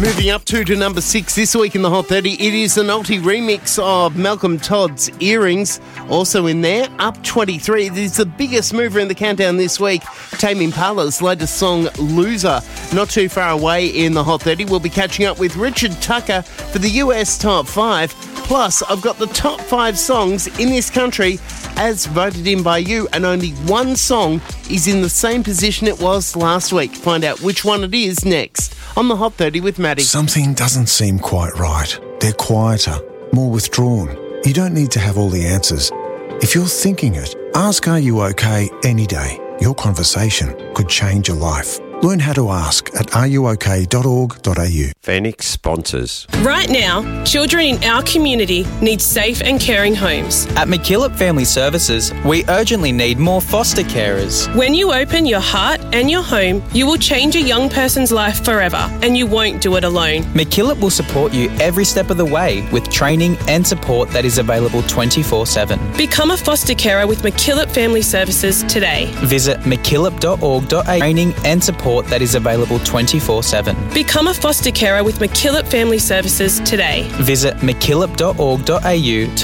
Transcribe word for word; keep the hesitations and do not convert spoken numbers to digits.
Moving up two to number six this week in the Hot thirty, it is an Alti remix of Malcolm Todd's Earrings. Also in there, up twenty-three. It is the biggest mover in the countdown this week. Tame Impala's latest song, Loser. Not too far away in the Hot thirty, we'll be catching up with Richard Tucker for the U S Top five. Plus, I've got the top five songs in this country as voted in by you, and only one song is in the same position it was last week. Find out which one it is next on the Hot thirty with Maddie. Something doesn't seem quite right. They're quieter, more withdrawn. You don't need to have all the answers. If you're thinking it, ask Are You OK any day. Your conversation could change your life. Learn how to ask at are you ok dot org dot a u. Phoenix sponsors. Right now, children in our community need safe and caring homes. At McKillop Family Services, we urgently need more foster carers. When you open your heart and your home, you will change a young person's life forever, and you won't do it alone. McKillop will support you every step of the way with training and support that is available twenty-four seven. Become a foster carer with McKillop Family Services today. Visit mckillop dot org dot a u. Training and support that is available twenty-four seven. Become a foster carer with McKillop Family Services today. Visit mckillop dot org dot a u to